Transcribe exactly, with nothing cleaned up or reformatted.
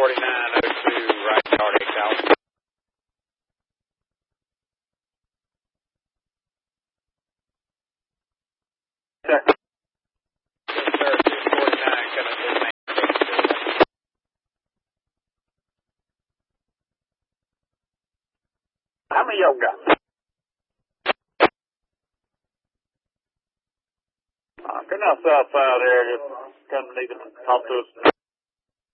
forty-nine oh two, right yard, eight thousand. Check. Yes, sir, two forty-nine coming to the main. How many y'all got? Uh, come out south side there, just come need to talk to us.